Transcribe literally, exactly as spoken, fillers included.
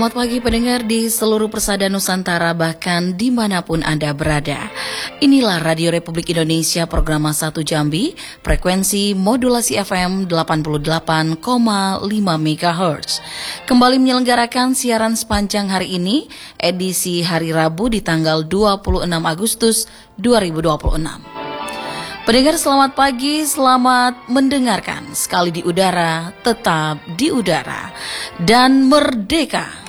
Selamat pagi pendengar di seluruh persada Nusantara, bahkan dimanapun Anda berada. Inilah Radio Republik Indonesia program satu Jambi, frekuensi modulasi F M delapan puluh delapan koma lima megahertz. Kembali menyelenggarakan siaran sepanjang hari ini, edisi hari Rabu di tanggal dua puluh enam Agustus dua ribu dua puluh enam. Pendengar selamat pagi, selamat mendengarkan. Sekali di udara, tetap di udara. Dan merdeka!